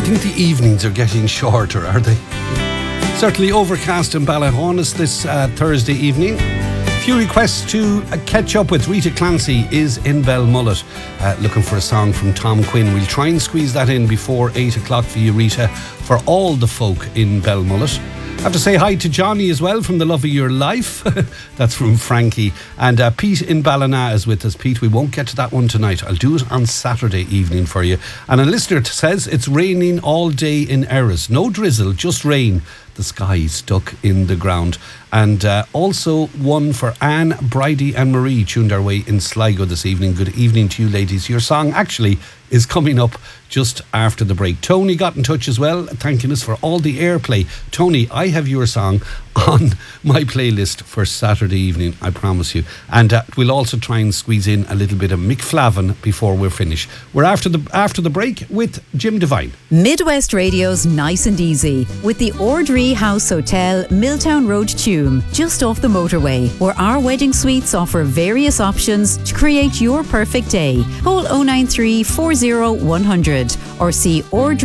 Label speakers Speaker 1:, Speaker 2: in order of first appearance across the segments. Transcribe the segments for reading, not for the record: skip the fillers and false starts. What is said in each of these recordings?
Speaker 1: think the evenings are getting shorter, are they? Certainly overcast in Ballahonus this Thursday evening. Few requests to catch up with. Rita Clancy is in Belmullet looking for a song from Tom Quinn. We'll try and squeeze that in before 8 o'clock for you, Rita, for all the folk in Belmullet. I have to say hi to Johnny as well from The Love of Your Life. That's from Frankie. And Pete in Ballina is with us. Pete, we won't get to that one tonight. I'll do it on Saturday evening for you. And a listener says it's raining all day in Erris. No drizzle, just rain. The sky is stuck in the ground. And also one for Anne, Bridie and Marie tuned our way in Sligo this evening. Good evening to you ladies. Your song actually is coming up just after the break. Tony got in touch as well, thanking us for all the airplay. Tony, I have your song on my playlist for Saturday evening, I promise you. And we'll also try and squeeze in a little bit of Mick Flavin before we're finished. We're after the break with Jim Devine.
Speaker 2: Midwest Radio's Nice and Easy with the Ordree House Hotel, Milltown Road, Tuam, just off the motorway, where our wedding suites offer various options to create your perfect day. Call 093 40 100 or see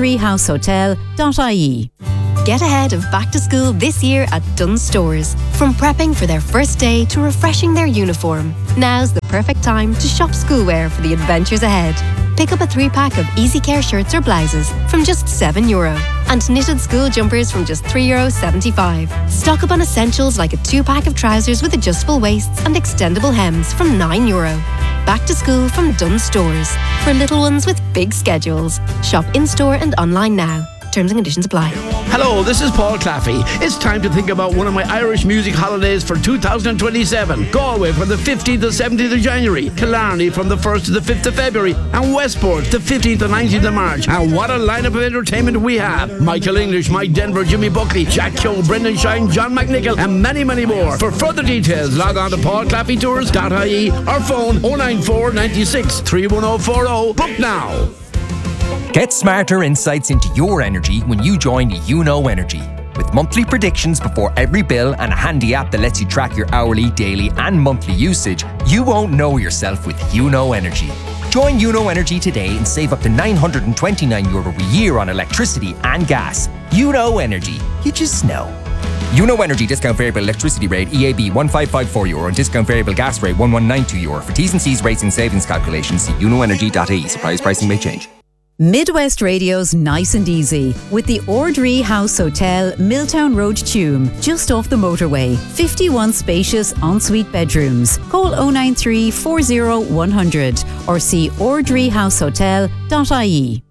Speaker 2: ordreehousehotel.ie.
Speaker 3: Get ahead of back to school this year at Dunnes Stores. From prepping for their first day to refreshing their uniform, now's the perfect time to shop schoolwear for the adventures ahead. Pick up a 3-pack of Easy Care shirts or blouses from just €7 and knitted school jumpers from just €3.75. Stock up on essentials like a 2-pack of trousers with adjustable waists and extendable hems from €9. Back to school from Dunnes Stores. For little ones with big schedules. Shop in-store and online now. Terms and conditions apply.
Speaker 4: Hello, this is Paul Claffey. It's time to think about one of my Irish music holidays for 2027. Galway from the 15th to 17th of January, Killarney from the 1st to the 5th of February, and Westport the 15th to 19th of March. And what a lineup of entertainment we have. Michael English, Mike Denver, Jimmy Buckley, Jack Keogh, Brendan Shine, John McNichol, and many, many more. For further details, log on to paulclaffeytours.ie or phone 094 96 31040. Book now.
Speaker 5: Get smarter insights into your energy when you join YouKnow Energy. With monthly predictions before every bill and a handy app that lets you track your hourly, daily and monthly usage, you won't know yourself with YouKnow Energy. Join YouKnow Energy today and save up to €929 a year on electricity and gas. YouKnow Energy. You just know. YouKnow Energy discount variable electricity rate EAB €1554 and discount variable gas rate €1192. For T's and C's rates and savings calculations, see youknowenergy.ie. Surprise pricing may change.
Speaker 2: Midwest Radio's Nice and Easy with the Ordree House Hotel, Milltown Road, Tuam, just off the motorway. 51 spacious ensuite bedrooms. Call 093 40 100 or see ordreehousehotel.ie.